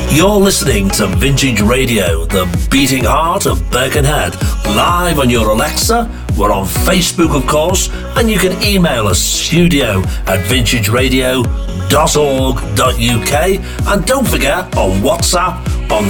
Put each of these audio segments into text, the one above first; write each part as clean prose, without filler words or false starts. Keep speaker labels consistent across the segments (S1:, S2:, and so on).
S1: You're listening to Vintage Radio, the beating heart of Birkenhead, live on your Alexa. We're on Facebook, of course, and you can email us studio@vintageradio.org.uk, and don't forget on WhatsApp on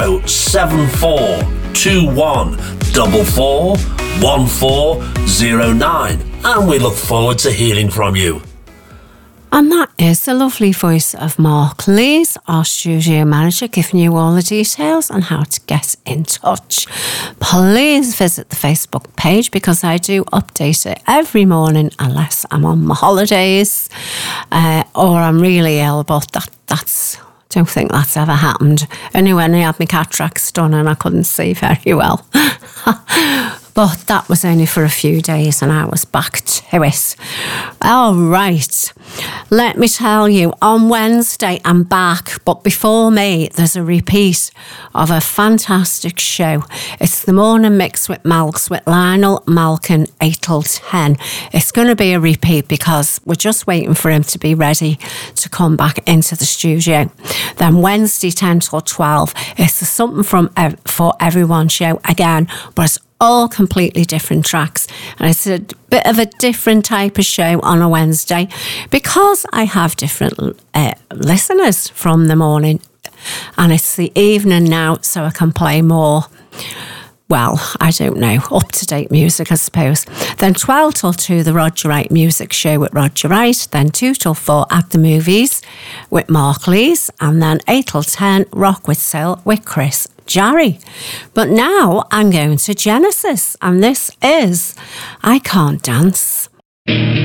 S1: 07441441409, and we look forward to hearing from you.
S2: And that is the lovely voice of Mark Lees, our studio manager, giving you all the details on how to get in touch. Please visit the Facebook page because I do update it every morning unless I'm on my holidays or I'm really ill, but that's... don't think that's ever happened. Only when I had my cataracts done and I couldn't see very well. But that was only for a few days and I was back to it. All right. Let me tell you, on Wednesday I'm back, but before me there's a repeat of a fantastic show. It's the morning mix with Malks with Lionel Malkin 8 till 10. It's going to be a repeat because we're just waiting for him to be ready to come back into the studio. Then Wednesday 10 till 12, it's the Something for Everyone show again, but it's all completely different tracks, and it's a bit of a different type of show on a Wednesday because I have different listeners from the morning, and it's the evening now, so I can play more, well, I don't know, up-to-date music, I suppose. Then 12 till 2, the Roger Wright Music Show with Roger Wright. Then 2 till 4, At the Movies with Mark Lees. And then 8 till 10, Rock with Soul with Chris Jarry. But now I'm going to Genesis, and this is I Can't Dance.